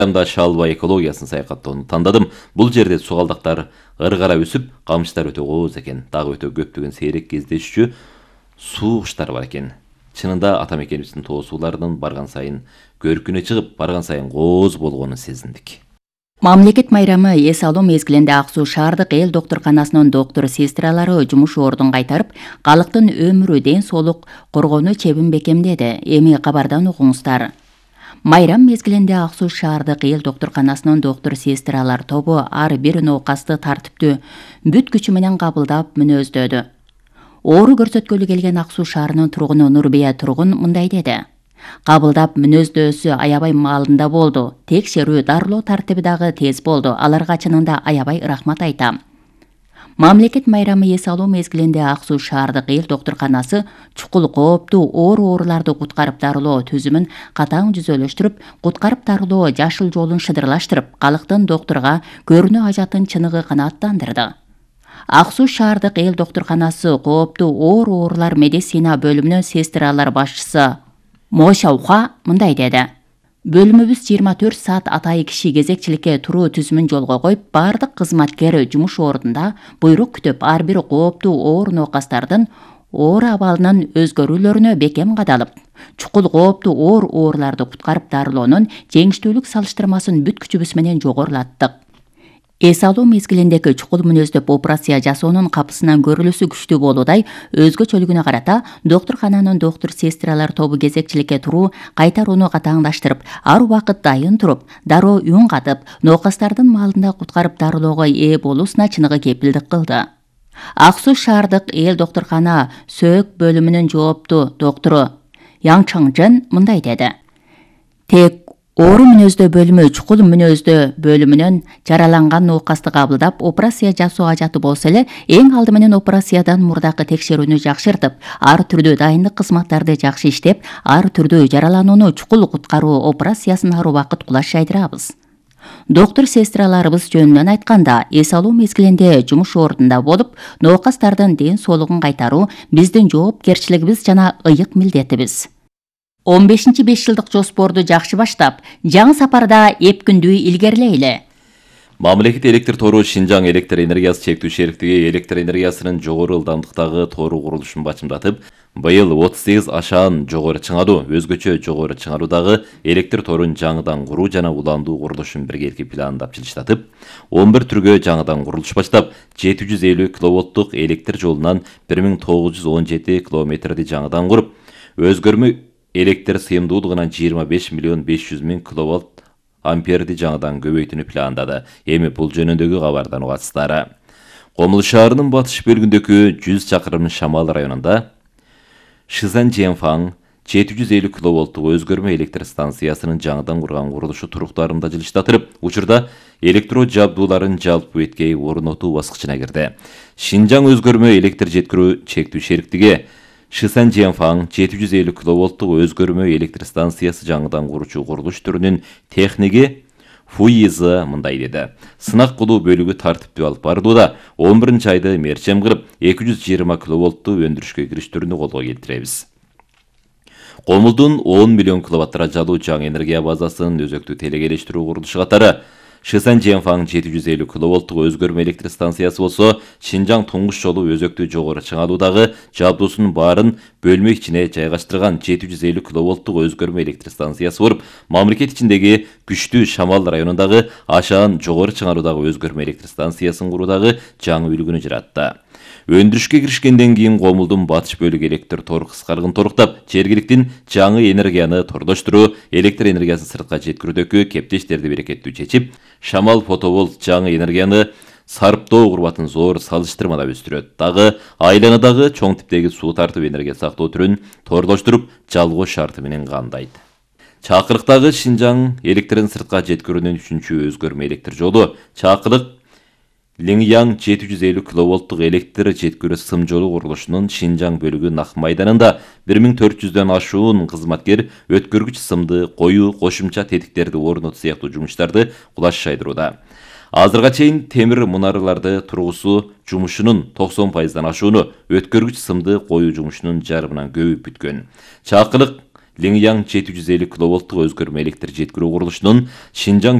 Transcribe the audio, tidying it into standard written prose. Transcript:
Майрамда Шалба экологиясын саякаттоону тандадым. Бул жерде сугалдактар ыргара өсүп, камыштар өтө кооз экен. Дагы өтө көптөгөн сейрек кездешчү суу куштар бар экен. Чынында ата мекенибиздин тоо сууларынын барган сайын көркүнө чыгып, барган сайын кооз болгонун сезиндик. Мамлекет майрамы эс алуу мезгилинде Ак Суу шаардык эл доктурканасынын доктур-сестралары жумуш ордун кайтарып, калктын өмүрү, ден соолук коргоону чебин бекемдеди. Эми кабардан угуңуздар. Майрам мезгилинде Ак Суу шаардык эл доктурканасынын доктур-сестралар тобу ар бир ноокасты тартиптүү бүт күчү менен кабылдап мүнөздөдү. Оору көрсөткөлү келген Ак Суу шаарынын тургуну Нурбия Тургун мындай деди. Кабылдап мүнөздөөсү аябай маалында болду. Текшерүү, дарылоо тартиби дагы тез болду. Аларга чынында аябай рахмат айтам. Мамлекет майрамы эс алуу мезгилинде Ак Суу шаардык эл доктурканасы чукул кооптуу ооруларды куткарып дарылоо түзүмүн катаң жүзөлөштүрүп, куткарып дарылоо жашыл жолун шыдырлаштырып, калктын доктурга көрүнө ажатын чыныгы канааттандырды. Ак Суу шаардык эл доктурканасы кооптуу оорулар медицина бөлүмүнүн сестралар башчысы Мошауха мындай деди. Бөлүмүбүз 24 саат атайы киши кезекчиликке туруу түзүмүн жолго коюп, бардык кызматкер жумуш ордунда буйрук күтүп, ар бир кооптуу оор ноокастардын оор абалынын өзгөрүүлөрүнө бекем кадалып, чукул кооптуу ооруларды куткарып дарылоонун жеңиштүүлүк салыштырмасын бүт күчүбүз менен жогорулаттык. Эс алуу мезгилиндеги чукул мүнөздөп операция жасоонун капысынан көрүлүүсү күчтүү болуудай өзгөчөлүгүнө карата доктуркананын доктур-сестралар тобу кезекчиликке туруу кайтарууну катаңдаштырып, ар убакыт дайын туруп, дароо үн катып, ноокастардын маалында куткарып дарылоого ээ болуусуна чыныгы кепилдик кылды. Ак Суу шаардык эл доктуркана сөөк бөлүмүнүн жооптуу доктуру Яң Чаңжен мындай деди. Тек оору мүнөздөө бөлүмү чукул мүнөздөө бөлүмүнөн жараланган ноокасты кабылдап, операция жасоо ажаты болсо эле, эң алды менен операциядан мурдакы текшерүүнү жакшыртып, ар түрдүү дайындык кызматтарды жакшы иштеп, ар түрдүү жараланууну чукул куткаруу операциясын ар убакыт кулаш жайдырабыз. Доктур-сестраларыбыз жөнүнөн айтканда, эс алуу мезгилинде жумуш ордунда болуп, ноокастардын ден соолугун кайтаруу биздин жоопкерчилигибиз жана ыйык милдетибиз. 15-5 жылдык жоспорду жакшы баштап, жаңы сапарда эп күндүү илгерилейли. Мамлекет электр тору Шинжаң электр энергиясы чектүү шериктиги электр энергиясынын жогору ылдамдыктагы тору курулушун бачымдатып, быйыл 38 ашаан жогору чыңаруу, өзгөчө жогору чыңаруудагы электр торун жаңыдан куруу жана уландуу курулушун биргеликти пландап жылыштатып, 11 түргө жаңыдан курулуш баштап, 750 киловолттук электр жолунан 1917 километрди жаңыдан куруп, өзгөрмө электр сыйымдуулугунан 25 миллион 500 миң киловольт амперди жаңыдан көбөйтүүнү пландады. Эми бул жөнүндөгү кабардан угасыздар. Комул шаарынын батыш бөлүгүндөгү 100 чакырым Шамал районунда Шизан Жемфаң 750 киловолттук өзгөрмө электр станциясынын жаңыдан курган курулушу туруктарында жылыштатырып, учурда электро жабдууларын жалпы эткей орнотуу баскычына кирди. Шинжаң өзгөрмө электр жеткирүү чектүү шериктиги Шисан Жемфаң 750 киловолттук өзгөрмө электр станциясы жаңыдан куручу курулуш түрүнүн техниги Фуизы мындай деди. Сынак кылуу бөлүгү тартиптүү алып бардууда 11-айды мерчем кылып 220 киловолттуу өндүрүшкө кириштерүүнү колго келтиребиз. Комулдун 10 миллион киловаттра жалуу жаңы энергия базасынын өзөктүү телекелештирүү курулушу катары Шисан Жемфаң 750 киловолттук өзгөрмө электр станциясы болсо, Шинжаң туңгуш жолу өзөктүү жогору чыңалуудагы жабдуусунун баарын бөлмө ичине жайгаштырган 750 киловолттук өзгөрмө электр станциясы болуп, мамлекет ичиндеги күчтүү Шамал районундагы ашаан жогору чыңалуудагы өзгөрмө электр станциясын куруудагы жаңы үлгүнү жаратты. Өндүрүшкө киришкенден кийин Комулдун батыш бөлүгү электр тор кыскаргын торуктап, жергиликтин жаңы энергияны тордоштуруу, электр энергиясын сыртка жеткирүүдөгү кептештерди берекеттүү чечип, Шамал фотоволт жаңы энергияны сарптоо курбатын зор салыштырмада өстүрөт. Дагы айланадагы чоң типтеги суу тартып энергия сактоо түрүн тордоштуруп, жалгоо шарты менен кандайт. Чакырыктагы Шинжаң электрин сыртка жеткирүүнүн 3-чү өзгөрмө электр жолу Чакырык Лиңяң 750 киловолттук электр жеткирүү сым жолу курулушунун Шинжаң бөлүгү Нак майданында 1400дөн ашуун кызматкер өткөргүч сымды коюу, кошумча тетиктерди орнотуу сыяктуу жумуштарды кулаш жайдырууда. Азырга чейин темир мунараларды тургусуу жумушунун 90%дан ашууну өткөргүч сымды коюу жумушунун жарымынан көбүп бүткөн. Чакырык Лиңяң 750 киловолттук өзгөрмө электр жеткирүү курулушунун Шинжаң